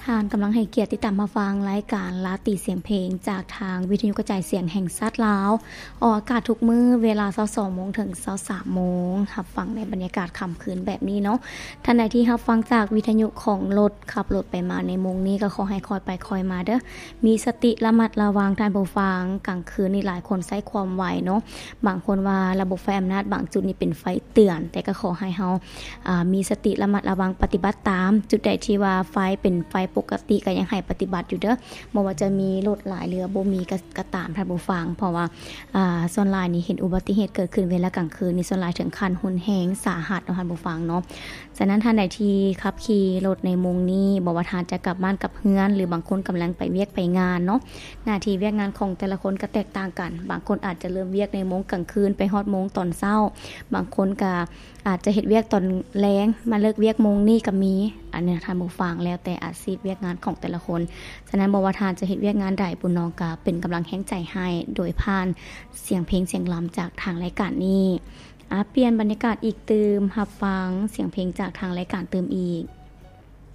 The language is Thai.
ทานกำลังให้เกียรติติดตามมาฟังรายการลาตีเสียงเพลงจากทางวิทยุกระจายเสียงแห่งชาติลาวออกอากาศทุกมื้อเวลา 22:00 นถึง 23:00 นรับฟังในบรรยากาศค่ำคืนแบบนี้เนาะท่านใดที่รับฟังจากวิทยุของรถขับรถไปมาในมุงนี้ก็ขอให้คอยไปคอยมาเด้อมีสติระมัดระวังท่านผู้ฟังกลางคืนนี่หลายคนใช้ความไวเนาะบางคนว่าระบบไฟอำนาจบางจุดนี่เป็นไฟเตือนแต่ก็ขอให้เฮามีสติระมัดระวังปฏิบัติตามจุดใดที่ว่าไฟเป็นไฟปกติก็ยังให้ปฏิบัติอยู่เด้อบ่ว่าจะมีรถหลายเรือบ่มีก็ตามท่านผู้ฟังเพราะว่าส่วนหลายนี่เห็นอุบัติเหตุเกิดขึ้นเวลากลางคืนนี่ส่วนหลายถึงขั้นรุนแรงสาหัสเนาะท่านผู้ฟังเนาะฉะนั้นท่านใดที่ขับขี่รถในมุงนี้บ่ว่าท่านจะกลับบ้านกลับเฮือนหรือบางคนกำลังไปเวียกไปงานเนาะหน้าที่เวียกงานของแต่ละคนก็แตกต่างกันบางคนอาจจะเริ่มเวียกในโมงกลางคืนไปฮอดโมงตอนเช้าบางคนก็อาจจะเฮ็ดเวียกตอนแลงมาเลิกเวียกโมงนี้ก็มีอันนี้ท่านผู้ฟังแล้วแต่อาชีพเวียกงานของแต่ละคนฉะนั้นบ่ว่าท่านจะเฮ็ดเวียกงานใดปุณน้องก็เป็นกำลังแรงใจให้โดยผ่านเสียงเพลงเสียงรำจากทางรายการนี้เปลี่ยนบรรยากาศอีกตื่มรับฟังเสียงเพลงจากทางรายการตื่มอีก